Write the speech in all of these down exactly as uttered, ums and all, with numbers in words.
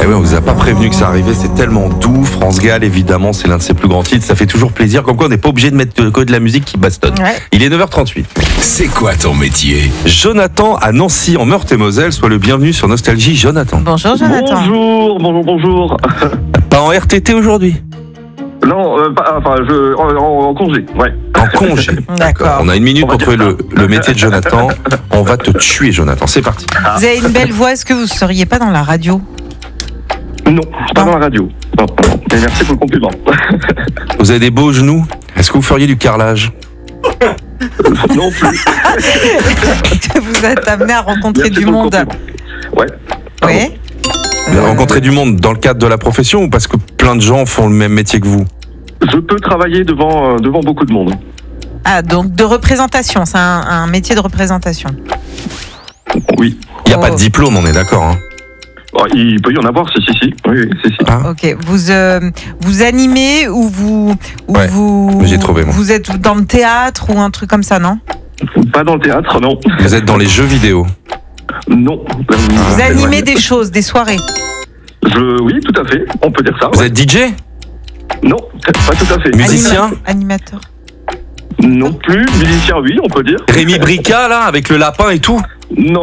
ouais, on vous a pas prévenu que ça arrivait, c'est tellement doux. France Gall, évidemment, c'est l'un de ses plus grands titres, ça fait toujours plaisir. Comme quoi, on n'est pas obligé de mettre que de la musique qui bastonne. Ouais. Il est neuf heures trente-huit. C'est quoi ton métier ? Jonathan à Nancy, en Meurthe-et-Moselle, sois le bienvenu sur Nostalgie, Jonathan. Bonjour Jonathan. Bonjour, bonjour, bonjour. Pas en R T T aujourd'hui ? Non, euh, pas, enfin, je, en, en, en congé, ouais. En congé. D'accord. On a une minute pour trouver le, le métier de Jonathan. On va te tuer, Jonathan. C'est parti. Vous avez une belle voix. Est-ce que vous ne seriez pas dans la radio ? Non, pas dans la radio. Non, non. Mais merci pour le compliment. Vous avez des beaux genoux ? Est-ce que vous feriez du carrelage ? Non plus. Vous êtes amené à rencontrer merci du monde. Ouais. Oui. Vous avez rencontré du monde dans le cadre de la profession ou parce que plein de gens font le même métier que vous ? Je peux travailler devant, euh, devant beaucoup de monde. Ah, donc de représentation, c'est un, un métier de représentation. Oui. Il n'y a Oh. pas de diplôme, on est d'accord, hein ? Oh, il peut y en avoir, si, si, si. Oui, si, si. Ah. Ok. Vous euh, vous animez ou vous ou Ouais, vous j'ai trouvé, moi. vous êtes dans le théâtre ou un truc comme ça, non ? Pas dans le théâtre, non. Vous êtes dans les jeux vidéo ? Non. Vous animez des choses, des soirées. Je, oui, tout à fait. On peut dire ça. Vous ouais. êtes D J ? Non, pas tout à fait. Musicien ? Anima- Animateur. Non plus. Musicien, oui, on peut dire. Rémi Brica, là, avec le lapin et tout ? Non.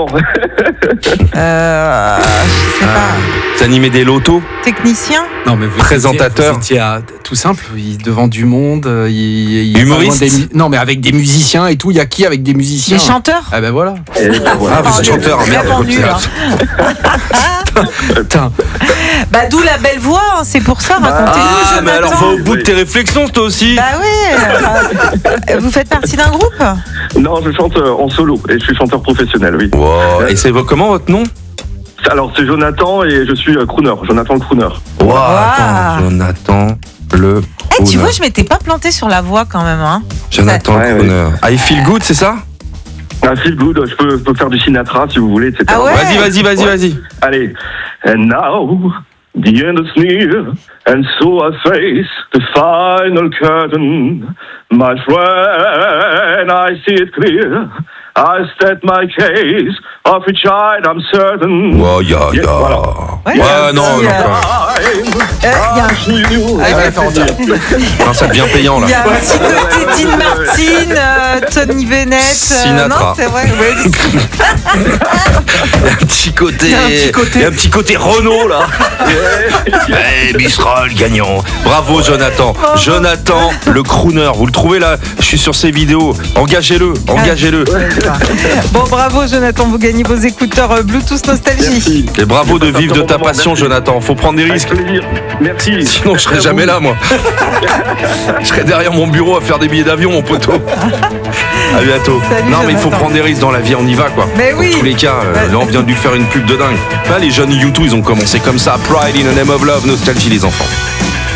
Euh, je sais pas. Vous animez des lotos ? Technicien. Non, mais vous Présentateur. étiez, vous étiez à- tout simple, il- devant du monde. euh, Il, il- Humoriste. des mu- Non, mais avec des musiciens et tout. Il y a qui avec des musiciens Des chanteurs. Ah ben voilà. Et ben voilà. Ah, vous êtes chanteur, c'est merde. vraiment nul, hein. Putain. Bah d'où la belle voix, hein, c'est pour ça. Racontez-nous, Ah, Jonathan. mais alors va au bout de tes réflexions, toi aussi. Bah oui. euh, vous faites partie d'un groupe ? Non, je chante euh, en solo et je suis chanteur professionnel, oui. Wow. Et c'est vo- comment votre nom ? Alors, c'est Jonathan et je suis euh, crooner. Jonathan le crooner. Wow, Wow. attends, Jonathan le Eh, tu crooner. vois, je m'étais pas planté sur la voix quand même, hein. Jonathan Ouais, le crooner. I feel good, c'est ça ? Ah, feel good, je peux, je peux faire du Sinatra si vous voulez, et cetera. Ah ouais ? Vas-y, vas-y, vas-y, Ouais. vas-y. Allez. And now, the end is near, and so I face the final curtain. My friend, I see it clear. I state my case, of which I am certain. Wow, ya, Yeah, ya. voilà. Ouais, Ouais, un non, petit, non, euh, pas. euh, y a un- Ah, ouais, faire en dire. Non, ça devient payant, là. Il y a un petit côté Dean Martin, euh, Tony Bennett. euh, Sinatra. non, c'est vrai. Ouais. Il y a un petit côté. Il y a un petit côté. il y a un petit côté Renault, là. Eh, Mistral gagnant. Bravo, Jonathan. Jonathan, le crooner. Vous le trouvez là ? Je suis sur ses vidéos. Engagez-le, engagez-le. Bon, bravo Jonathan, vous gagnez vos écouteurs euh, Bluetooth Nostalgie. Merci. Et bravo de Je passe un vivre de bon ta moment, passion, merci. Jonathan. Faut prendre des Avec risques. plaisir. Merci. Sinon, je serais jamais là, moi. Je serais derrière mon bureau à faire des billets d'avion, mon poteau. À bientôt. Salut, Non, mais il faut Jonathan. prendre des risques dans la vie, on y va, quoi. Mais oui. Dans tous les cas, euh, Ouais. là, on vient de lui faire une pub de dingue. Là, les jeunes YouTube, ils ont commencé comme ça. Pride in the name of love, nostalgie, les enfants.